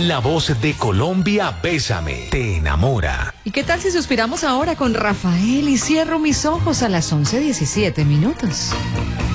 La voz de Colombia, Bésame, te enamora. ¿Y qué tal si suspiramos ahora con Rafael y cierro mis ojos a las 11:17 minutos?